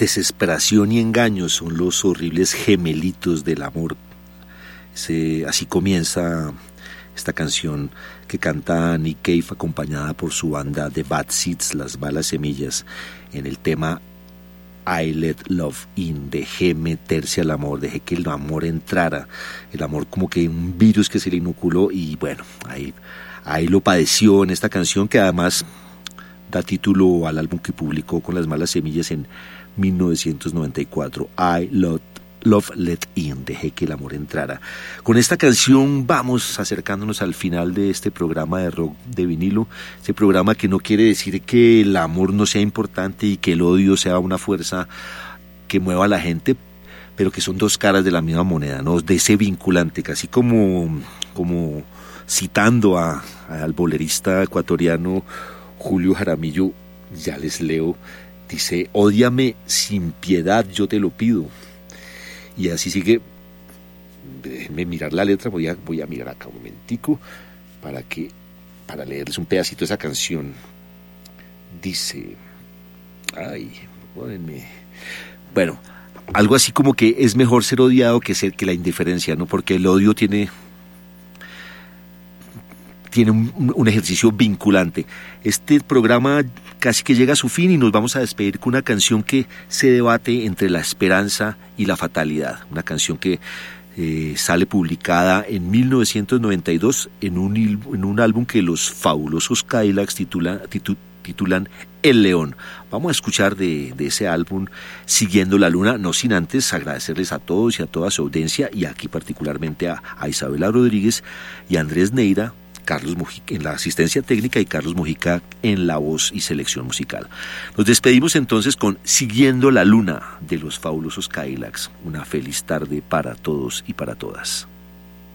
Desesperación y engaño son los horribles gemelitos del amor. Así comienza esta canción que canta Nick Cave acompañada por su banda The Bad Seeds, las malas semillas, en el tema I Let Love In. Dejé meterse al amor, dejé que el amor entrara, el amor como que un virus que se le inoculó, y bueno, ahí lo padeció en esta canción, que además da título al álbum que publicó con las malas semillas en 1994, I Love Let In, dejé que el amor entrara. Con esta canción vamos acercándonos al final de este programa de rock de vinilo, este programa que no quiere decir que el amor no sea importante y que el odio sea una fuerza que mueva a la gente, pero que son dos caras de la misma moneda, ¿no? De ese vinculante, casi como citando al bolerista ecuatoriano Julio Jaramillo, ya les leo, dice: ódiame sin piedad, yo te lo pido. Y así sigue. Déjenme mirar la letra, voy a mirar acá un momentico para leerles un pedacito de esa canción. Dice, bueno, algo así como que es mejor ser odiado que la indiferencia, ¿no? Porque el odio tiene un ejercicio vinculante. Este programa casi que llega a su fin y nos vamos a despedir con una canción que se debate entre la esperanza y la fatalidad. Una canción que sale publicada en 1992 en un álbum que los fabulosos Cadillacs titulan El León. Vamos a escuchar de ese álbum Siguiendo la Luna, no sin antes agradecerles a todos y a toda su audiencia, y aquí particularmente a Isabela Rodríguez y a Andrés Neira, Carlos Mujica en la asistencia técnica y Carlos Mujica en la voz y selección musical. Nos despedimos entonces con Siguiendo la Luna de los fabulosos Cadillacs. Una feliz tarde para todos y para todas.